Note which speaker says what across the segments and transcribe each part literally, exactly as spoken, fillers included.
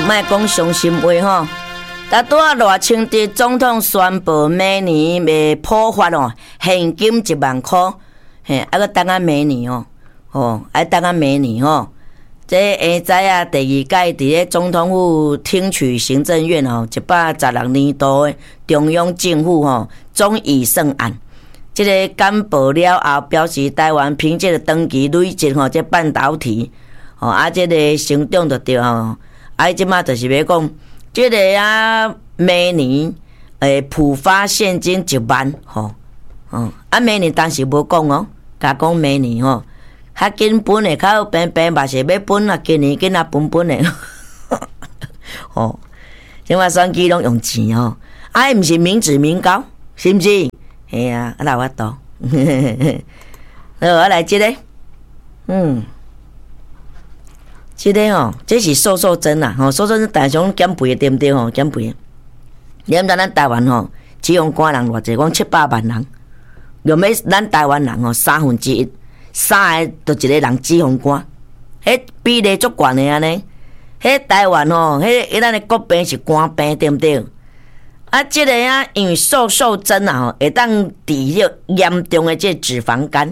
Speaker 1: 莫讲伤心话吼。达拄啊，赖清德总统宣布明年要普发哦，现金一万块，嘿，啊，个等啊明年哦，哦，啊，等啊明年吼。这下知啊，第二届伫咧总统府听取行政院吼一百十六年度的中央政府吼总预算案。这个公布了后，表示台湾凭借着长期累积吼这半导体，吼啊，这个成长就对吼，啊，即马就是要讲，这个啊明年诶普发现金一万吼，哦，啊明年当时无讲哦，甲讲明年吼。较紧本的，较平平嘛是要本啊，今年紧啊本本的，哦，即马选举拢用钱哦，啊，毋是民脂民膏，是毋是？嘿啊，啊，有法度，好，我来即个，嗯，即个哦，这是瘦瘦针啦，吼，瘦瘦针大上减肥的对毋对吼？减肥，你毋知咱台湾吼，只用官人偌济，讲七八万人，用要咱台湾人吼三分之一。三个就一个人脂肪肝，迄比例足悬的安尼。迄台湾吼，迄迄咱的国病是肝病，对毋对？啊，即、这个啊，因为瘦瘦针啊，吼，会当治疗严重的这脂肪肝。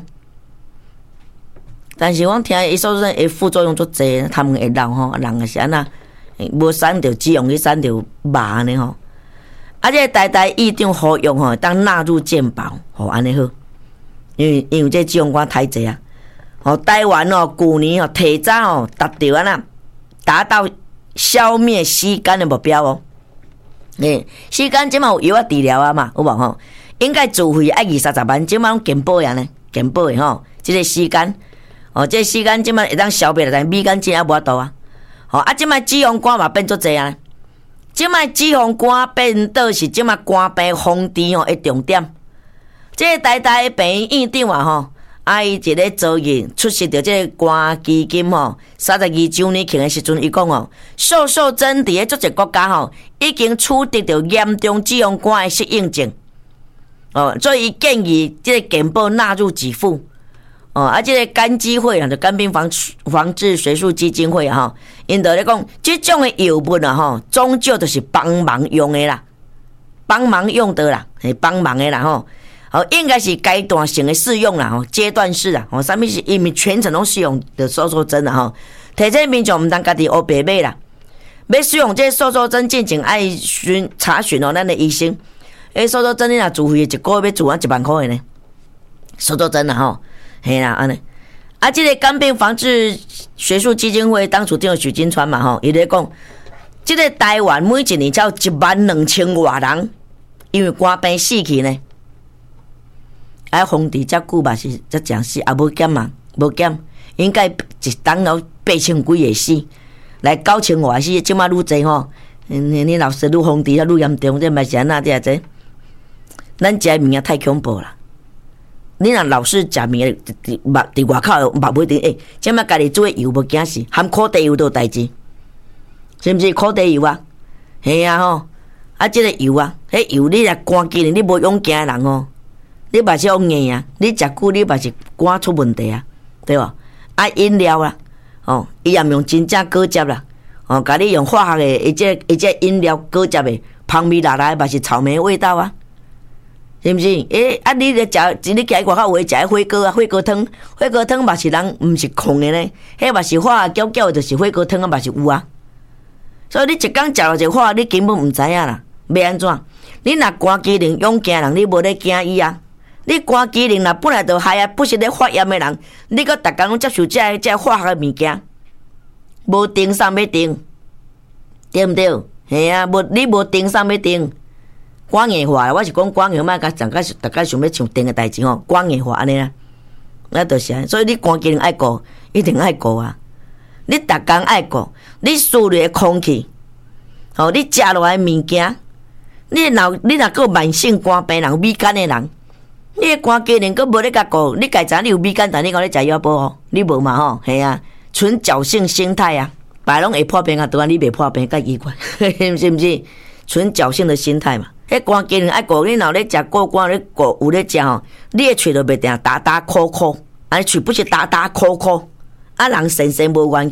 Speaker 1: 但是我听伊瘦瘦针的副作用足济，他们会老吼，人也是安那，无瘦着脂肪去瘦着肉安尼吼。啊，这台台议长呼吁吼，当纳入健保，吼安尼好。因为因为这脂肪肝太济啊，哦，台湾哦，去年哦提早哦达到安那，达到消灭吸肝的目标哦。诶，吸肝即马有药啊治疗啊嘛，有无吼？应该自费爱二三十万，即马拢健保呀呢，健保的吼，即、这个吸肝，哦，这个吸肝即马会当消灭来，米肝真啊无法度啊。吼、哦、啊，即马脂肪肝嘛变足济啊，即马脂肪肝变倒是即马肝病防治哦的重点。这个台台的病院院长啊吼，啊伊一个昨日出席着这个肝基金吼三十二周年庆的时阵，伊讲哦，瘦瘦针伫咧足一国家吼，已经取得着严重脂肪肝的适应症，哦，所以伊建议这个健保纳入给付，哦，啊，这个肝基会啊，就肝病防防治学术基金会啊吼，因就咧讲，这种的药物啊吼，终究就是帮忙用的啦，帮忙用的啦，是帮忙的啦吼。哦，应该是阶段性的适用啦，吼，阶段式啊，吼，啥物是因为全程拢适用的瘦瘦针啦，吼，提醒民众毋通家己黑白买啦，要使用这瘦瘦针，进前爱询查询哦，咱的医生，诶，瘦瘦针你若自费一个月要自啊一万块的呢，瘦瘦针啦，吼，嘿啦，安尼，啊，这个肝病防治学术基金会当初长许金川嘛，吼，伊咧讲，这个台湾每一年才有一万两千外人因为肝病死去呢。啊，防治遮久嘛是遮强势，啊无减嘛，无减，应该一当了八千几个死，来九千外死，即马愈济吼。你老师愈防治啊愈严重，这嘛是安那这这？咱食物件太恐怖啦！你若老是食物件，目伫外口目不一定诶，即马家己做油无惊死，含苦地油都有代志，是毋是苦地油啊？系啊吼，啊即、這个油啊，迄油你若肝机你无勇惊人哦。你嘛是用硬啊！你食久你嘛是肝出问题啊，对无？啊饮料啦，哦，伊也毋用真正果汁啦，哦，甲你用化学的，伊这伊这饮料果汁的，芳味辣辣的嘛是草莓味道啊，是毋是？诶、欸，啊你咧食，你家外口有食火锅啊，火锅汤，火锅汤嘛是人毋是空的呢，迄嘛是化搅搅的，就是火锅汤啊嘛是有啊。所以你一工食落一化，你根本毋知影啦，要安怎？你若肝机灵勇惊人，你无咧惊伊啊？你肝机能若本来就害啊，不是咧发炎的人，你搁逐工拢接受这这化学的物件，无定啥要定，对毋对？嘿啊，无你无定啥要定，肝硬化，我是讲肝硬，莫甲整个大家想要像定的代志吼，肝硬化安尼啊，那就是啊。所以你肝机能爱顾，一定爱顾啊。你逐工爱顾，你吸入的空气，吼，你食落来物件，你若你若个慢性肝病人、米肝的人。你的肝机能佫无咧甲顾，你家知你有米肝，但你讲咧食药补吼，你无嘛吼，系啊，纯侥幸心态啊，别拢会破病啊，拄啊你袂破病，介奇怪，是毋是？纯侥幸的心态嘛。迄肝机能爱顾，你若咧食过肝咧顾有咧食吼，你的喙就袂定打打哭哭，安尼喙不是打打哭哭，啊人神神无元气。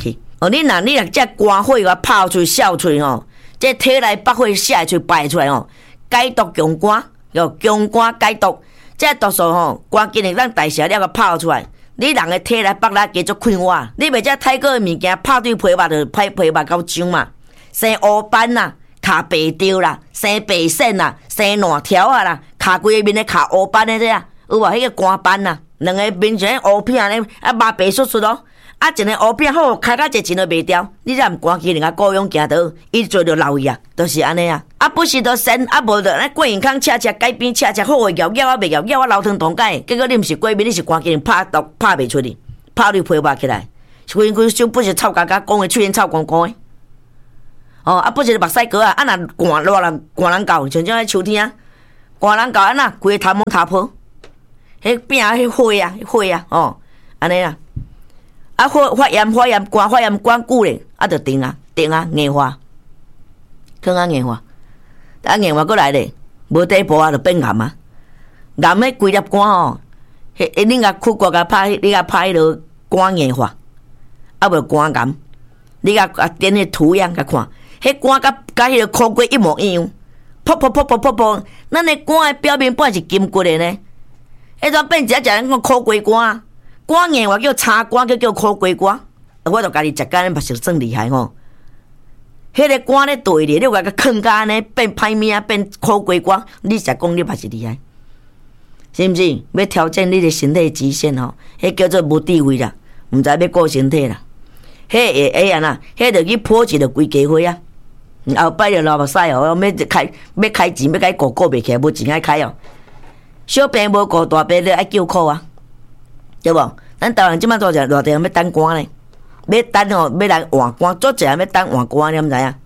Speaker 1: 哦，你若你若这肝火个泡出笑出吼，这体内百会写出排出来吼，解毒强肝，哟强肝解毒，这毒素吼，肝经会咱代谢了个泡出来。你人的体内百力继续开活，你袂只太过的物件拍对皮肉就拍皮肉到痒嘛，生乌斑啦，卡白掉啦，生白线啦，生烂条啊啦，卡规个面咧卡乌斑的这啊，有无？迄个肝斑啦，两个面前乌片咧，啊麻白xuất xuất咯，啊一个乌片好开到一钱都袂掉，你这毋肝机能够顾用行倒，伊做着老药，都、就是安尼啊。啊不是都生，啊无就咱过健康吃吃改变吃吃好个药药啊袂药药啊老汤同解，结果你毋是过敏，你是肝机拍毒拍袂出去，拍你皮肉起来，规规身不是臭嘎嘎，讲的喙臭光光的。哦，啊不是目屎哥啊，啊若寒热人寒人搞，像种迄秋天啊，寒人搞安那规个头毛头泡，迄饼迄火啊火啊，哦，安尼啦。啊发发炎发炎肝发炎管久咧，啊着定啊定啊硬化，更啊硬化。啊，硬化过来咧，无底部啊，就变癌啊！癌迄规粒肝吼，迄你甲苦瓜甲拍，你甲拍迄落肝硬化，啊无肝癌，你甲啊点迄图样甲看，迄肝甲甲迄个苦瓜一模一样，噗噗噗噗噗噗，咱的肝的表面本来是金骨的呢，迄阵变一只只咱讲苦瓜肝，肝硬化叫叉肝，叫叫苦瓜肝，我著家己食干，目是算厉害吼。迄个肝咧对咧，你话个囥甲安尼变歹命变苦瓜肝，你实讲你嘛是厉害，是毋是？要调整你的身体极限吼，迄叫做无智慧啦，毋知要顾身体啦。迄会会安那，迄著去破一个规家伙啊！后摆着流目屎哦，要开要开钱要开顾顾袂起来，无钱爱开哦。小病无顾，大病咧爱叫苦啊，对无？咱台湾即摆做者偌济人要等肝咧。要等吼，要来换肝，做一人要等换肝，你毋知影？